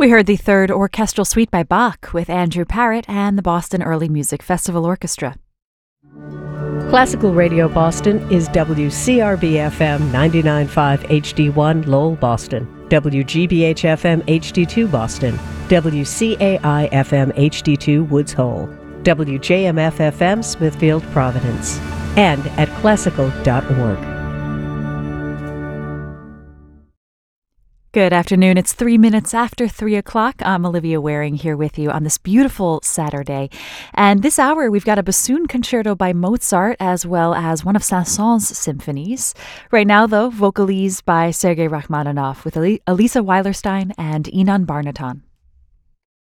We heard the third orchestral suite by Bach with Andrew Parrott and the Boston Early Music Festival Orchestra. Classical Radio Boston is WCRB-FM 99.5 HD1 Lowell, Boston, WGBH-FM HD2 Boston, WCAI-FM HD2 Woods Hole, WJMF-FM Smithfield, Providence, and at classical.org. Good afternoon. It's 3 minutes after 3 o'clock. I'm Olivia Waring here with you on this beautiful Saturday. And this hour, we've got a bassoon concerto by Mozart as well as one of Saint-Saëns' symphonies. Right now, though, Vocalise by Sergei Rachmaninoff with Elisa Weilerstein and Inan Barnaton.